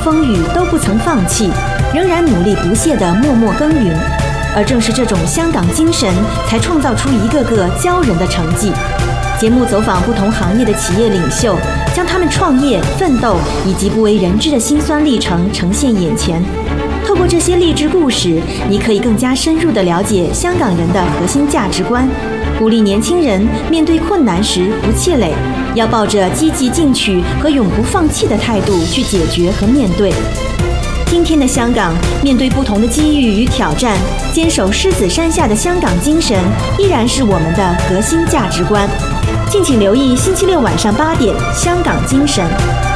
风雨都不曾放弃，仍然努力不懈地默默耕耘。而正是这种香港精神，才创造出一个个骄人的成绩。节目走访不同行业的企业领袖，将他们创业、奋斗以及不为人知的辛酸历程呈现眼前。透过这些励志故事，你可以更加深入地了解香港人的核心价值观，鼓励年轻人面对困难时不气馁，要抱着积极进取和永不放弃的态度去解决和面对。今天的香港，面对不同的机遇与挑战，坚守狮子山下的香港精神，依然是我们的核心价值观。敬请留意星期六晚上8点，《香港精神》。